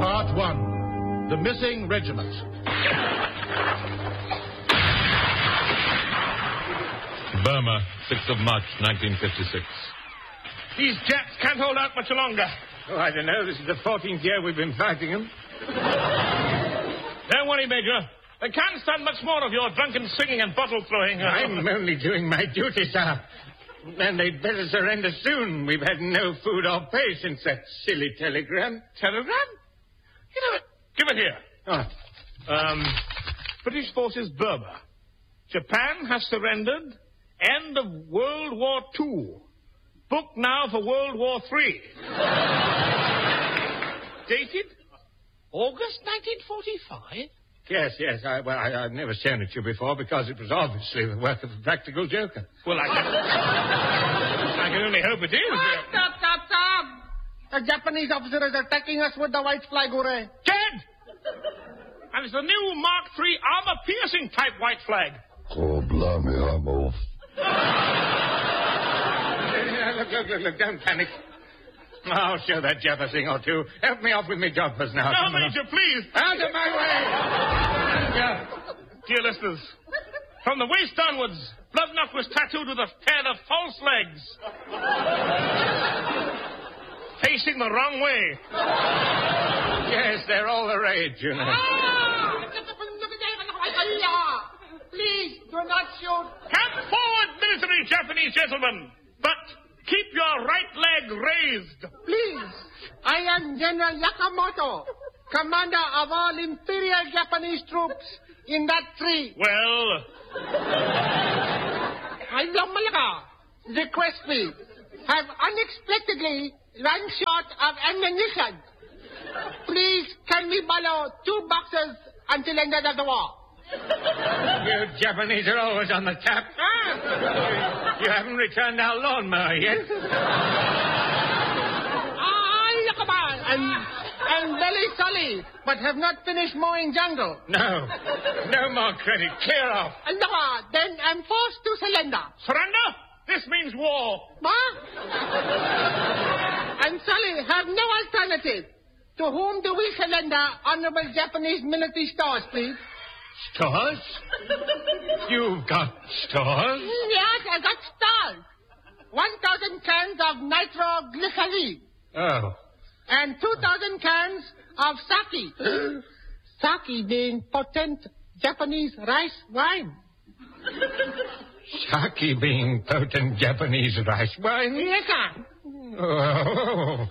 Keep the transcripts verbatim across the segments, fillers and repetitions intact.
Part one. The Missing Regiment. Burma, sixth of March, nineteen fifty-six. These Japs can't hold out much longer. Oh, I don't know. This is the fourteenth year we've been fighting them. Don't worry, Major. They can't stand much more of your drunken singing and bottle throwing. I'm only doing my duty, sir. And they'd better surrender soon. We've had no food or pay since that silly telegram. Telegram? You know it. Give it here. Oh. Um, British forces Burma. Japan has surrendered. End of World War Two. Book now for World War Three. Dated August nineteen forty-five? Yes, yes. I, well, I, I've never shown it to you before because it was obviously the work of a practical joker. Well, I can... I can only hope it is. Stop, stop, stop! The Japanese officer is attacking us with the white flag, Ure. Dead! And it's the new Mark three armor-piercing type white flag. Oh, blimey, I'm off. Look, look, look, look, don't panic. I'll show that Jap a thing or two. Help me off with me jobbers now. No, Major, please. Out of my way! Yeah. Dear listeners, from the waist downwards, Bloodknock was tattooed with a pair of false legs. Facing the wrong way. Yes, they're all the rage, you know. Please, do not shoot. Come forward, military Japanese gentlemen. But keep your right leg raised. Please, I am General Yakamoto, commander of all Imperial Japanese troops in that tree. Well... I Malaka, request me, have unexpectedly run short of ammunition. Please, can we borrow two boxes until the end of the war? You Japanese are always on the tap. Ah. You haven't returned our lawnmower yet. Ah, and, and very sorry, but have not finished mowing jungle. No. No more credit. Clear off. Allah, then I'm forced to surrender. Surrender? This means war. Huh? I'm sorry, have no alternative. To whom do we surrender honorable Japanese military stores, please? Stores? You've got stores? Yes, I got stores. One thousand cans of nitroglycerin. Oh. And two thousand cans of sake. Sake being potent Japanese rice wine. Sake being potent Japanese rice wine? Yes, sir. Oh.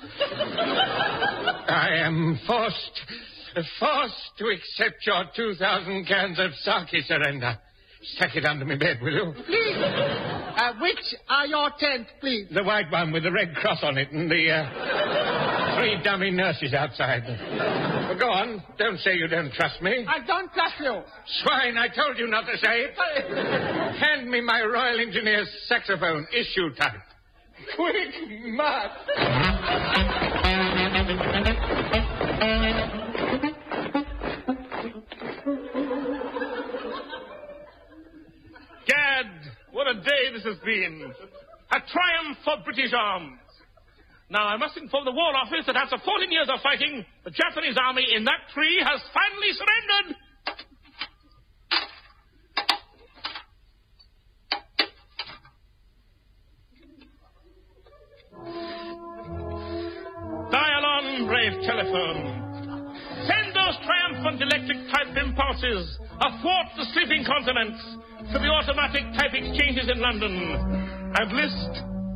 I am forced... Forced to accept your two thousand cans of sake surrender. Stack it under my bed, will you? Please. Uh, which are your tents, please? The white one with the red cross on it and the uh, three dummy nurses outside. Well, go on. Don't say you don't trust me. I don't trust you. Swine, I told you not to say it. Hand me my Royal Engineers saxophone, issue type. Quick, Mark. Gad, what a day this has been. A triumph for British arms. Now, I must inform the War Office that after fourteen years of fighting, the Japanese army in that tree has finally surrendered. Dial on, brave telephone. Send those triumphant electric-type impulses athwart the sleeping continents to the automatic type exchanges in London. And list.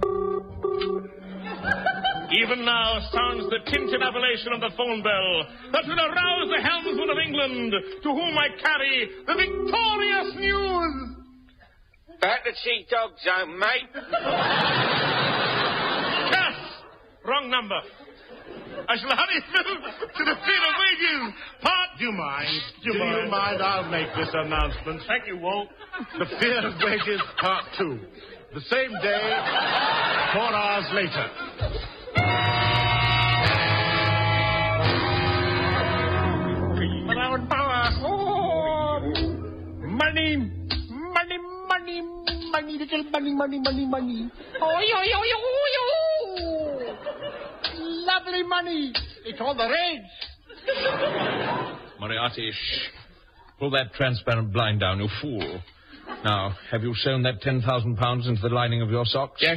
Even now sounds the tinted appellation of the phone bell that will arouse the helmsman of England, to whom I carry the victorious news. Back the sheepdog zone, mate. Cass! Wrong number. I shall hurry through to the fear of wages. Part... Do you mind? Do you Do mind? you mind? I'll make this announcement. Thank you, Walt. The fear of wages, part two. The same day, four hours later. Around power. Oh, money, money, money, money, little money, money, money, money. Oh, yo, yo, yo, yo. Lovely money. It's all the rage. Moriarty, shh. Pull that transparent blind down, you fool. Now, have you sewn that ten thousand pounds into the lining of your socks? Yes.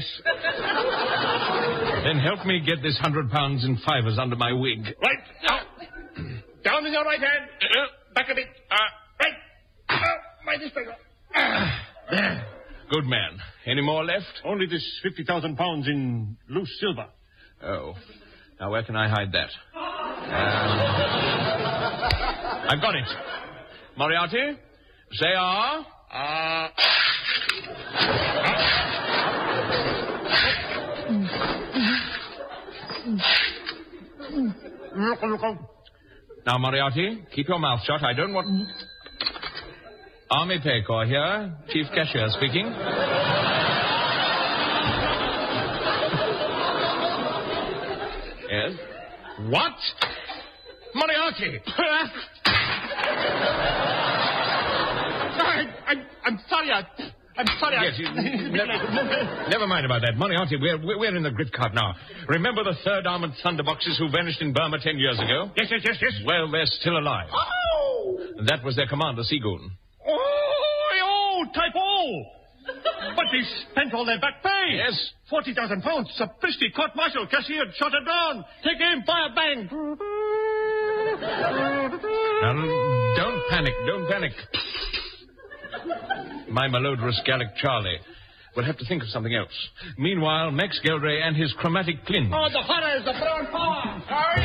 Then help me get this one hundred pounds in fivers under my wig. Right. Now. Down with your right hand. Uh, back a bit. Uh, right. Uh, my this finger. Uh, there. Good man. Any more left? Only this fifty thousand pounds in loose silver. Oh. Now, where can I hide that? Um, I've got it. Moriarty, say ah. Uh, Now, Moriarty, keep your mouth shut. I don't want... Army Pay Corps here. Chief Cashier speaking. Yes? what? Moriarty! I, I'm, I'm sorry. I, I'm sorry. Yes, you, never, never mind about that. Moriarty, we're, we're in the grit cart now. Remember the third Armored Thunderboxes who vanished in Burma ten years ago? Yes, yes, yes, yes. Well, they're still alive. Oh! And that was their commander, Seagoon. Oh, oh, type O. But they spent all their back pay. Yes. Forty thousand pounds. Sapristi, court-martial, cashiered, shot her down. Take aim, fire, bang. Now, don't panic, don't panic. My malodorous Gallic Charlie. We'll have to think of something else. Meanwhile, Max Geldray and his chromatic Clint. Oh, the horrors of brown power.